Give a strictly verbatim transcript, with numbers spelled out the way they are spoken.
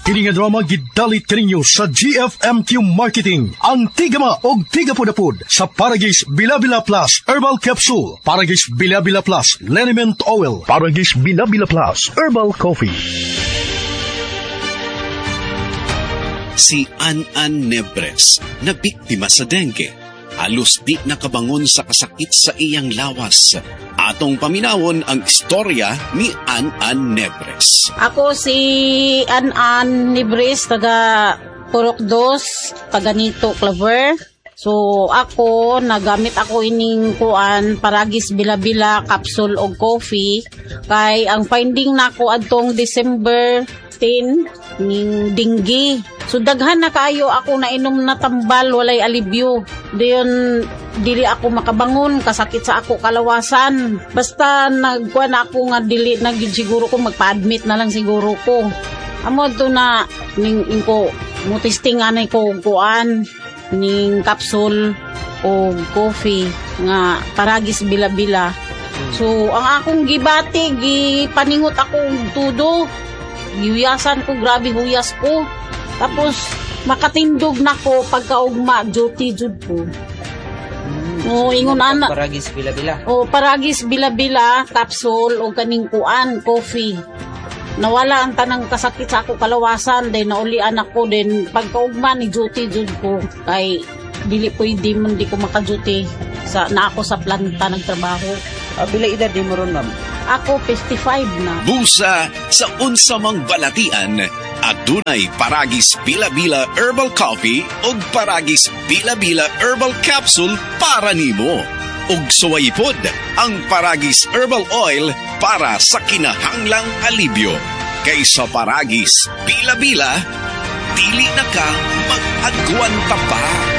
Kini nga drama gidalit kaninyo sa G F M Q Marketing. Ang tigama og tigapudapud sa Paragis Bila-Bila Plus Herbal Capsule, Paragis Bila-Bila Plus Liniment Oil, Paragis Bila-Bila Plus Herbal Coffee. Si An-An Nebres na biktima sa dengue. Halos di nakabangon sa kasakit sa iyang lawas. Atong paminawon ang istorya ni An-An Nebres. Ako si An-An Nebres, taga Purok Dos, taga Nito, Claver. So ako, nagamit ako ining kuan, Paragis Bila-Bila, capsule o coffee. Kay ang finding nako adtong December tenth, ning dengue. So daghan na kayo ako na inom na tambal, walay alibyo. Diyon dili ako makabangon, kasakit sa ako kalawasan. Basta nagkuha na ako nga dili na gyud siguro ko magpa-admit na lang siguro ko. Amo to na ning inko mo testing anay ko kuan ning capsule o coffee nga Paragis Bila-Bila. So ang akong gibati, gipaningot ako tudo. Gihuyasan ko, grabe huyas ko. Tapos makatindog na ko pagkaugma, duty jud ko. O ingon ana. Paragis Bila-Bila. O Paragis Bila-Bila capsule o kaning kuan coffee. Nawala ang tanang kasakit sa ako kalawasan, then nauli anak ko, then pagkaugma ni duty jud ko. Kay dili pwede man di ko maka-duty sa na ako sa planta nagtrabaho. Ah, pila edad di mo ron, ma'am? Ako fifty-five na. Busa sa unsamang balatian, adunay Paragis Bila-Bila Herbal Coffee o Paragis Bila-Bila Herbal Capsule para nimo. Ug suwaypod ang Paragis Herbal Oil para sa kinahanglang alibyo. Kaysa Paragis Bila-Bila, dili na ka mag-agwanta pa.